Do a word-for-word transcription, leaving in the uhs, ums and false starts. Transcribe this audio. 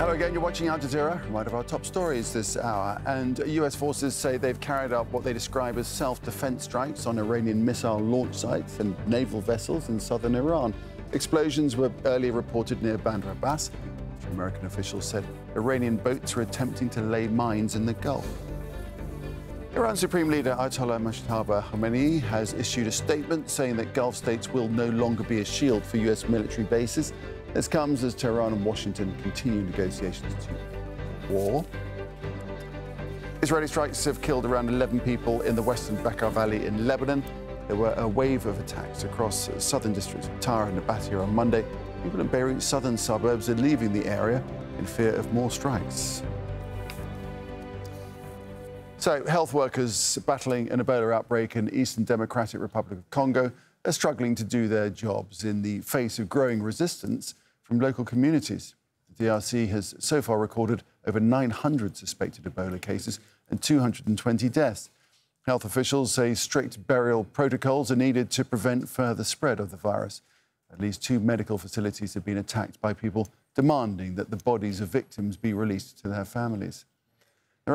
Hello again, you're watching Al Jazeera. One of our top stories this hour. And U S forces say they've carried out what they describe as self-defense strikes on Iranian missile launch sites and naval vessels in southern Iran. Explosions were earlier reported near Bandar Abbas. American officials said Iranian boats were attempting to lay mines in the Gulf. Iran's Supreme Leader Ayatollah Mojtaba Khamenei has issued a statement saying that Gulf states will no longer be a shield for U S military bases. This comes as Tehran and Washington continue negotiations to war. Israeli strikes have killed around eleven people in the western Bekaa Valley in Lebanon. There were a wave of attacks across southern districts of Tyre and Nabatea on Monday. People in Beirut's southern suburbs are leaving the area in fear of more strikes. So, health workers battling an Ebola outbreak in Eastern Democratic Republic of Congo are struggling to do their jobs in the face of growing resistance from local communities. The D R C has so far recorded over nine hundred suspected Ebola cases and two hundred twenty deaths. Health officials say strict burial protocols are needed to prevent further spread of the virus. At least two medical facilities have been attacked by people demanding that the bodies of victims be released to their families.